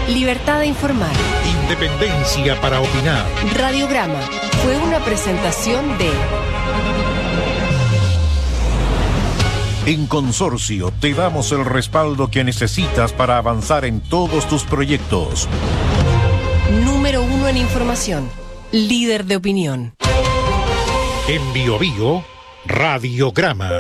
Libertad de informar. Independencia para opinar. Radiograma fue una presentación de... En Consorcio te damos el respaldo que necesitas para avanzar en todos tus proyectos. Número 1 en información. Líder de opinión. En Biobío, Radiograma.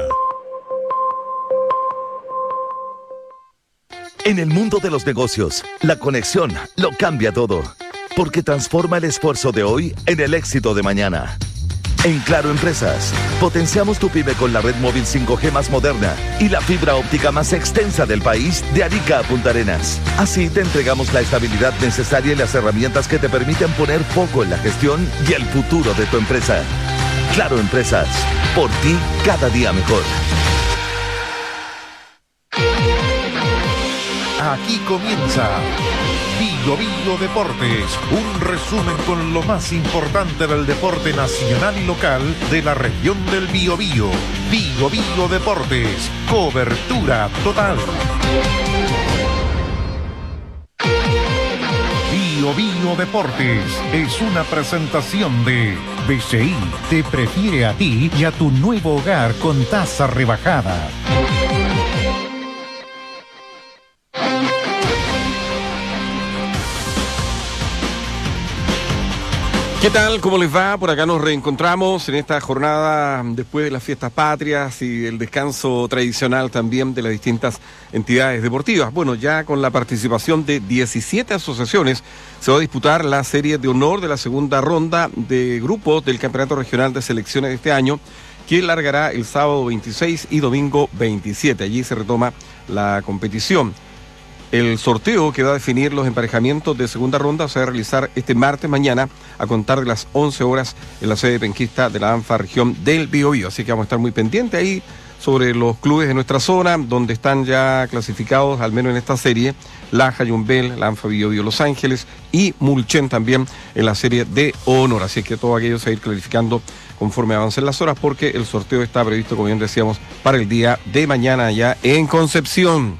En el mundo de los negocios, la conexión lo cambia todo, porque transforma el esfuerzo de hoy en el éxito de mañana. En Claro Empresas, potenciamos tu pyme con la red móvil 5G más moderna y la fibra óptica más extensa del país de Arica a Punta Arenas. Así te entregamos la estabilidad necesaria y las herramientas que te permiten poner foco en la gestión y el futuro de tu empresa. Claro Empresas, por ti cada día mejor. Aquí comienza Biobío Deportes, un resumen con lo más importante del deporte nacional y local de la región del Biobío. Biobío Deportes, cobertura total. Biobío Deportes es una presentación de BCI, te prefiere a ti y a tu nuevo hogar con tasa rebajada. ¿Qué tal? ¿Cómo les va? Por acá nos reencontramos en esta jornada después de las fiestas patrias y el descanso tradicional también de las distintas entidades deportivas. Bueno, ya con la participación de 17 asociaciones se va a disputar la serie de honor de la segunda ronda de grupos del Campeonato Regional de Selecciones de este año, que largará el sábado 26 y domingo 27. Allí se retoma la competición. El sorteo que va a definir los emparejamientos de segunda ronda se va a realizar este martes mañana a contar de las 11 horas en la sede penquista de la ANFA región del Biobío. Así que vamos a estar muy pendientes ahí sobre los clubes de nuestra zona, donde están ya clasificados, al menos en esta serie, Laja, Yumbel, la ANFA Biobío Los Ángeles y Mulchen también en la serie de honor. Así que todo aquello se va a ir clarificando conforme avancen las horas, porque el sorteo está previsto, como bien decíamos, para el día de mañana ya en Concepción.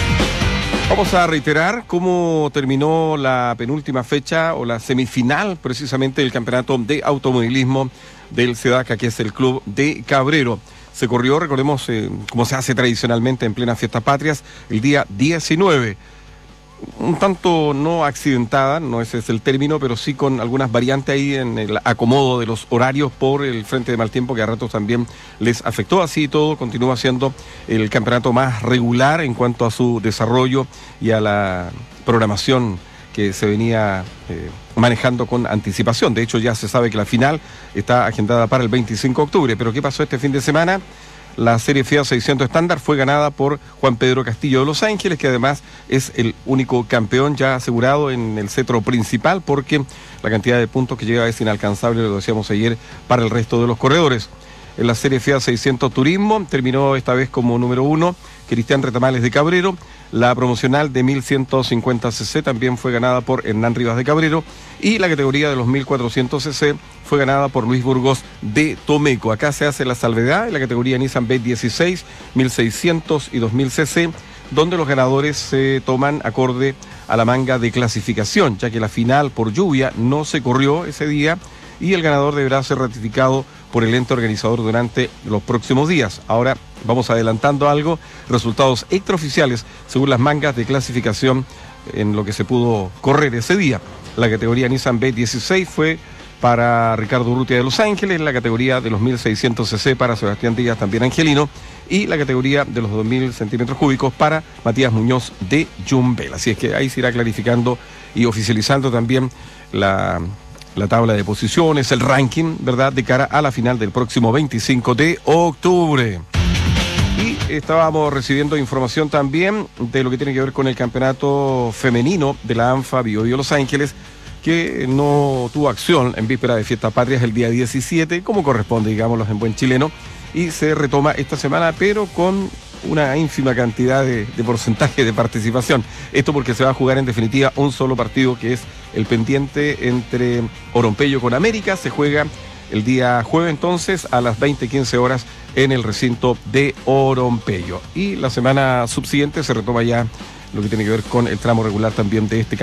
Vamos a reiterar cómo terminó la penúltima fecha o la semifinal precisamente del campeonato de automovilismo del SEDACA, que es el club de Cabrero. Se corrió, recordemos, como se hace tradicionalmente en plenas fiestas patrias, el día 19. Un tanto no accidentada, no ese es el término, pero sí con algunas variantes ahí en el acomodo de los horarios por el frente de mal tiempo que a ratos también les afectó. Así y todo, continúa siendo el campeonato más regular en cuanto a su desarrollo y a la programación que se venía manejando con anticipación. De hecho, ya se sabe que la final está agendada para el 25 de octubre. Pero ¿qué pasó este fin de semana? La serie FIA 600 estándar fue ganada por Juan Pedro Castillo de Los Ángeles, que además es el único campeón ya asegurado en el cetro principal, porque la cantidad de puntos que llega es inalcanzable, lo decíamos ayer, para el resto de los corredores. En la serie FIA 600 Turismo terminó esta vez como número 1 Cristian Retamales de Cabrero. La promocional de 1150 cc también fue ganada por Hernán Rivas de Cabrero, y la categoría de los 1400 cc fue ganada por Luis Burgos de Tomeco. Acá se hace la salvedad en la categoría Nissan B16, 1600 y 2000 cc, donde los ganadores se toman acorde a la manga de clasificación, ya que la final por lluvia no se corrió ese día y el ganador deberá ser ratificado por el ente organizador durante los próximos días. Ahora vamos adelantando algo, resultados extraoficiales según las mangas de clasificación en lo que se pudo correr ese día. La categoría Nissan B16 fue para Ricardo Urrutia de Los Ángeles, la categoría de los 1600 cc para Sebastián Díaz, también angelino, y la categoría de los 2000 centímetros cúbicos para Matías Muñoz de Yumbel. Así es que ahí se irá clarificando y oficializando también la tabla de posiciones, el ranking, ¿verdad?, de cara a la final del próximo 25 de octubre. Y estábamos recibiendo información también de lo que tiene que ver con el campeonato femenino de la ANFA Biobío Los Ángeles, que no tuvo acción en víspera de Fiestas Patrias el día 17, como corresponde, digámoslo en buen chileno, y se retoma esta semana, pero con una ínfima cantidad de porcentaje de participación. Esto porque se va a jugar en definitiva un solo partido, que es el pendiente entre Orompello con América. Se juega el día jueves entonces a las 20:15 horas en el recinto de Orompello. Y la semana subsiguiente se retoma ya lo que tiene que ver con el tramo regular también de este